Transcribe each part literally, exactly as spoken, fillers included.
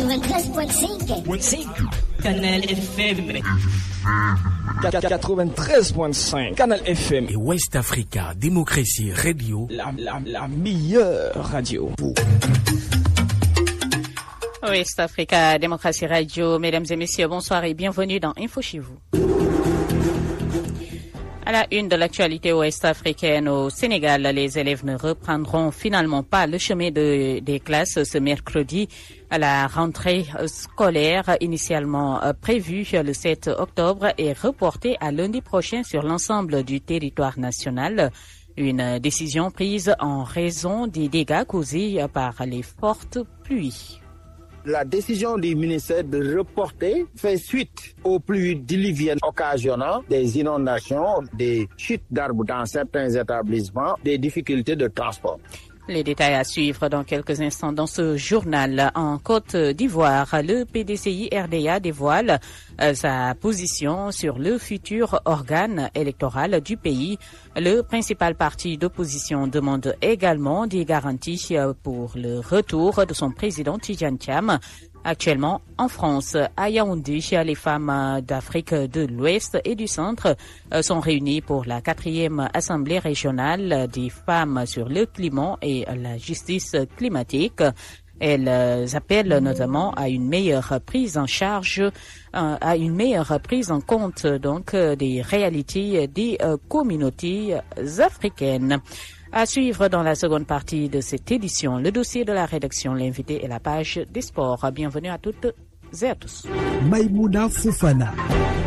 quatre-vingt-treize virgule cinq. Canal F M. quatre-vingt-treize virgule cinq. Canal F M. Et West Africa Démocratie Radio. La, la, la meilleure radio. West Africa Démocratie Radio. Mesdames et messieurs, bonsoir et bienvenue dans Info chez vous. À la une de l'actualité ouest-africaine au Sénégal, les élèves ne reprendront finalement pas le chemin de, des classes ce mercredi. À la rentrée scolaire initialement prévue le sept octobre est reportée à lundi prochain sur l'ensemble du territoire national. Une décision prise en raison des dégâts causés par les fortes pluies. La décision du ministère de reporter fait suite aux pluies diluviennes occasionnant des inondations, des chutes d'arbres dans certains établissements, des difficultés de transport. Les détails à suivre dans quelques instants dans ce journal. En Côte d'Ivoire, le P D C I R D A dévoile euh, sa position sur le futur organe électoral du pays. Le principal parti d'opposition demande également des garanties pour le retour de son président Tidjane Thiam. Actuellement, en France, à Yaoundé, les femmes d'Afrique de l'Ouest et du Centre sont réunies pour la quatrième assemblée régionale des femmes sur le climat et la justice climatique. Elles appellent notamment à une meilleure prise en charge, à une meilleure prise en compte donc des réalités des communautés africaines. À suivre dans la seconde partie de cette édition, le dossier de la rédaction, l'invité et la page des sports. Bienvenue à toutes et à tous. Maïmouna Fofana.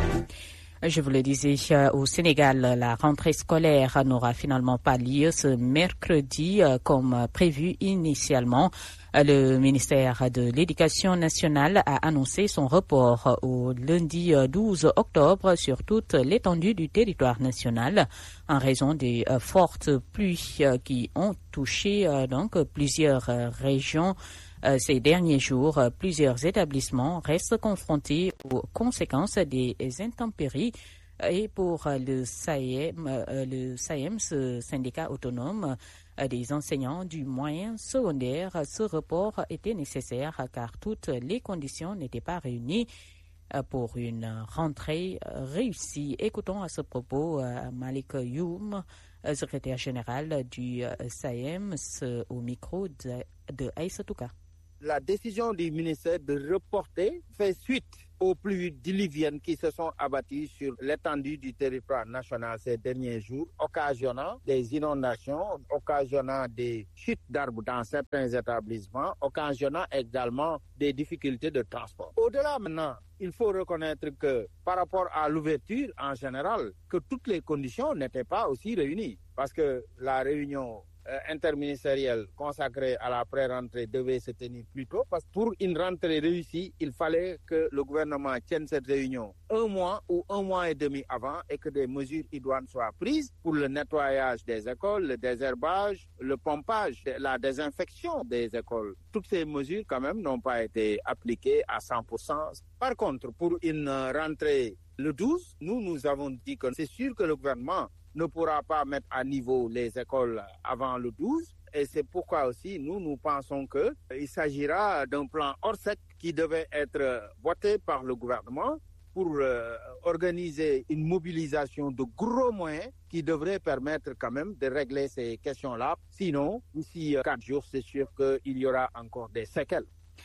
Je vous le disais, au Sénégal, la rentrée scolaire n'aura finalement pas lieu ce mercredi comme prévu initialement. Le ministère de l'Éducation nationale a annoncé son report au lundi douze octobre sur toute l'étendue du territoire national en raison des fortes pluies qui ont touché donc plusieurs régions. Ces derniers jours, plusieurs établissements restent confrontés aux conséquences des intempéries. Et pour le S A E M, le S A E M, ce syndicat autonome des enseignants du moyen secondaire, ce report était nécessaire car toutes les conditions n'étaient pas réunies pour une rentrée réussie. Écoutons à ce propos Malik Youm, secrétaire général du S A E M, au micro de, de Aïsatouka. La décision du ministère de reporter fait suite aux pluies diluviennes qui se sont abattues sur l'étendue du territoire national ces derniers jours, occasionnant des inondations, occasionnant des chutes d'arbres dans certains établissements, occasionnant également des difficultés de transport. Au-delà maintenant, il faut reconnaître que par rapport à l'ouverture en général, que toutes les conditions n'étaient pas aussi réunies, parce que la réunion interministérielle consacrée à la pré-rentrée devait se tenir plus tôt, parce que pour une rentrée réussie, il fallait que le gouvernement tienne cette réunion un mois ou un mois et demi avant et que des mesures idoines soient prises pour le nettoyage des écoles, le désherbage, le pompage, la désinfection des écoles. Toutes ces mesures quand même n'ont pas été appliquées à cent pour cent. Par contre, pour une rentrée le douze, nous, nous avons dit que c'est sûr que le gouvernement ne pourra pas mettre à niveau les écoles avant le douze. Et c'est pourquoi aussi, nous, nous pensons qu'il s'agira d'un plan Orsec qui devait être voté par le gouvernement pour euh, organiser une mobilisation de gros moyens qui devrait permettre quand même de régler ces questions-là. Sinon, d'ici quatre jours, c'est sûr qu'il y aura encore des séquelles.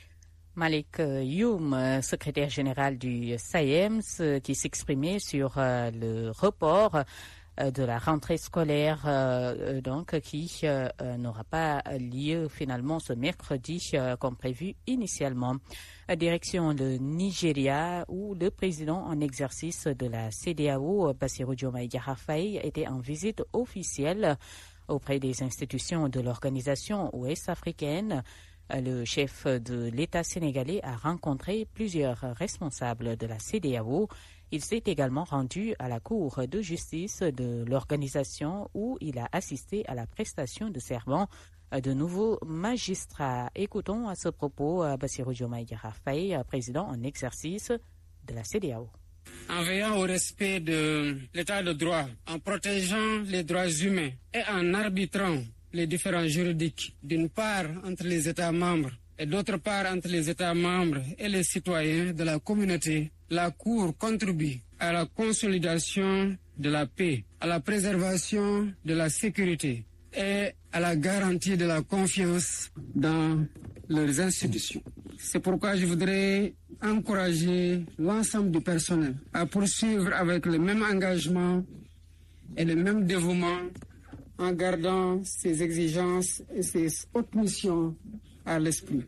Malik Youm, secrétaire général du S A E M, qui s'exprimait sur euh, le report de la rentrée scolaire euh, donc qui euh, n'aura pas lieu finalement ce mercredi euh, comme prévu initialement. Direction le Nigeria où le président en exercice de la C D A O, Bassirou Diomaye Diakhar Faye, était en visite officielle auprès des institutions de l'organisation ouest-africaine. Le chef de l'État sénégalais a rencontré plusieurs responsables de la C D A O. Il s'est également rendu à la Cour de justice de l'organisation où il a assisté à la prestation de serment de nouveaux magistrats. Écoutons à ce propos Bassirou Diomaye Diakhar Faye, président en exercice de la C D A O. En veillant au respect de l'état de droit, en protégeant les droits humains et en arbitrant les différends juridiques, d'une part entre les États membres et d'autre part entre les États membres et les citoyens de la communauté, la Cour contribue à la consolidation de la paix, à la préservation de la sécurité et à la garantie de la confiance dans leurs institutions. C'est pourquoi je voudrais encourager l'ensemble du personnel à poursuivre avec le même engagement et le même dévouement en gardant ses exigences et ses hautes missions à l'esprit.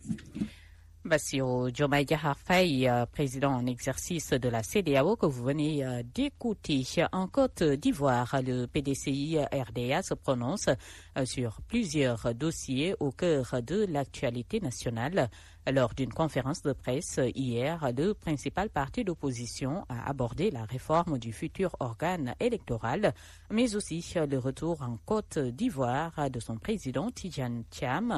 Bassirou Diomaye Diakhar Faye, président en exercice de la C E D E A O, que vous venez d'écouter. En Côte d'Ivoire, le P D C I R D A se prononce sur plusieurs dossiers au cœur de l'actualité nationale. Lors d'une conférence de presse hier, le principal parti d'opposition a abordé la réforme du futur organe électoral, mais aussi le retour en Côte d'Ivoire de son président Tidjane Thiam.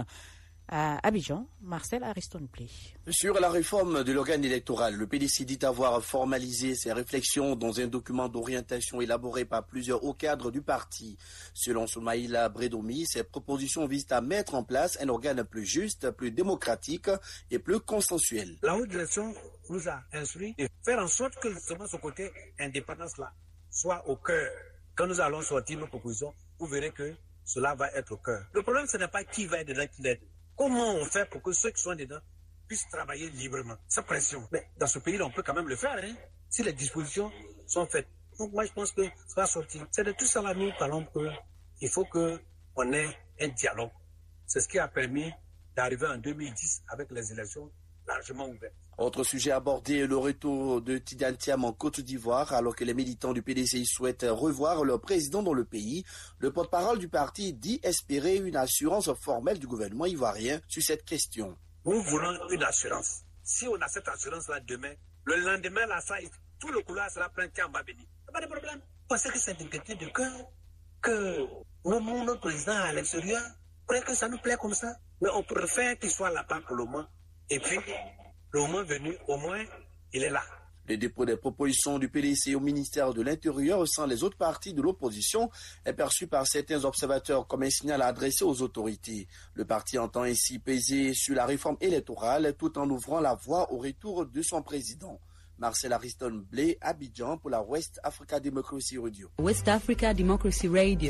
À Abidjan, Marcel Ariston-Play. Sur la réforme de l'organe électoral, le P D C dit avoir formalisé ses réflexions dans un document d'orientation élaboré par plusieurs hauts cadres du parti. Selon Soumaïla Bredomi, ces propositions visent à mettre en place un organe plus juste, plus démocratique et plus consensuel. La haute direction nous a instruit de faire en sorte que justement ce côté indépendance-là soit au cœur. Quand nous allons sortir nos propositions, vous verrez que cela va être au cœur. Le problème, ce n'est pas qui va être dedans, qui l'aide. Comment on fait pour que ceux qui sont dedans puissent travailler librement, sans pression? Mais dans ce pays-là, on peut quand même le faire, hein, si les dispositions sont faites. Donc moi, je pense que ça va sortir. C'est de tout ça là, nous parlons qu'il faut qu'on ait un dialogue. C'est ce qui a permis d'arriver en deux mille dix avec les élections largement ouvertes. Autre sujet abordé, le retour de Tidjane Thiam en Côte d'Ivoire, alors que les militants du P D C I souhaitent revoir leur président dans le pays. Le porte-parole du parti dit espérer une assurance formelle du gouvernement ivoirien sur cette question. Nous voulons une assurance. Si on a cette assurance-là demain, le lendemain, là, ça, tout le couloir sera plein, Thiam va venir. Pas de problème. Parce que c'est une question de cœur que nous, notre président à l'extérieur, croyez que ça nous plaît comme ça. Mais on préfère qu'il soit là-bas pour le moment. Et puis, le moment venu, au moins, il est là. Le dépôt des propositions du P D C I au ministère de l'Intérieur sans les autres partis de l'opposition est perçu par certains observateurs comme un signal adressé aux autorités. Le parti entend ainsi peser sur la réforme électorale tout en ouvrant la voie au retour de son président. Marcel Ariston-Blay, Abidjan pour la West Africa Democracy Radio. West Africa Democracy Radio.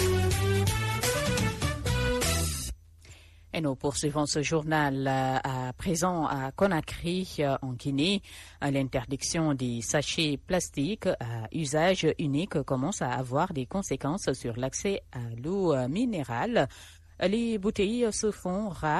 Et nous poursuivons ce journal à présent à Conakry, en Guinée. L'interdiction des sachets plastiques à usage unique commence à avoir des conséquences sur l'accès à l'eau minérale. Les bouteilles se font rares.